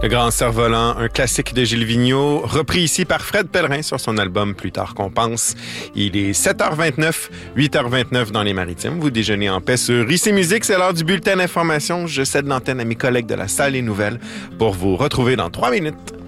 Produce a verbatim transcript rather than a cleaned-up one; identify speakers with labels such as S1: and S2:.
S1: Le Grand Cerf-Volant, un classique de Gilles Vigneault, repris ici par Fred Pellerin sur son album Plus tard qu'on pense. Il est sept heures vingt-neuf, huit heures vingt-neuf dans les Maritimes. Vous déjeunez en paix sur Ici Musique. C'est l'heure du bulletin d'information. Je cède l'antenne à mes collègues de la salle des nouvelles pour vous retrouver dans trois minutes.